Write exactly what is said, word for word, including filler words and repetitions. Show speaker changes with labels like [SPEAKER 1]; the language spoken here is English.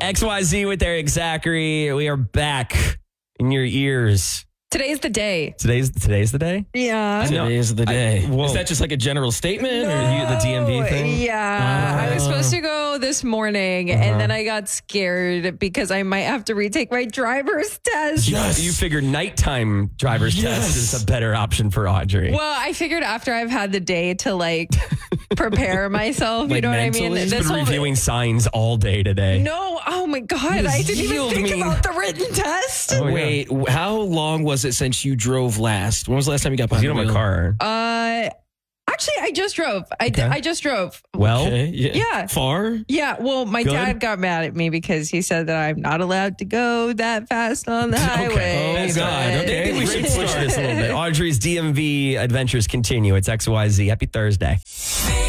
[SPEAKER 1] X Y Z with Eric Zachary. We are back in your ears.
[SPEAKER 2] Today's the day.
[SPEAKER 1] Today's today's the day?
[SPEAKER 2] Yeah.
[SPEAKER 3] Today is the day.
[SPEAKER 1] I- well-
[SPEAKER 3] is that just like a general statement?
[SPEAKER 2] No.
[SPEAKER 3] Or
[SPEAKER 1] You, the D M V thing?
[SPEAKER 2] Yeah. I was supposed to go this morning
[SPEAKER 1] Uh-huh.
[SPEAKER 2] and then I got scared because I might have to retake my driver's test.
[SPEAKER 3] Yes.
[SPEAKER 1] You figured nighttime driver's
[SPEAKER 3] Yes.
[SPEAKER 1] test is a better option for Audrey.
[SPEAKER 2] Well, I figured after I've had the day to like prepare myself, you
[SPEAKER 3] Like
[SPEAKER 2] know what I
[SPEAKER 3] mentally?
[SPEAKER 2] mean?
[SPEAKER 3] She's
[SPEAKER 1] She's been
[SPEAKER 2] whole-
[SPEAKER 1] reviewing signs all day today.
[SPEAKER 2] No, oh my God. I didn't even
[SPEAKER 1] yield
[SPEAKER 2] think
[SPEAKER 1] me.
[SPEAKER 2] about the written test.
[SPEAKER 1] Oh, yeah.
[SPEAKER 3] Wait, w- how long was it since you drove last? When was the last time you got behind
[SPEAKER 1] You
[SPEAKER 3] the
[SPEAKER 1] know my
[SPEAKER 3] wheel?
[SPEAKER 1] car.
[SPEAKER 2] Uh, actually, I just drove. I,
[SPEAKER 1] Okay.
[SPEAKER 2] I just drove.
[SPEAKER 1] Well,
[SPEAKER 3] Okay, yeah.
[SPEAKER 2] Yeah.
[SPEAKER 3] Far?
[SPEAKER 2] Yeah, well, my
[SPEAKER 1] Good.
[SPEAKER 2] dad got mad at me because he said that I'm not allowed to go that fast on the highway.
[SPEAKER 3] Oh, God.
[SPEAKER 2] but-
[SPEAKER 3] Okay.
[SPEAKER 1] maybe we should push this a little bit. Audrey's D M V adventures continue. It's X Y Z. Happy Thursday.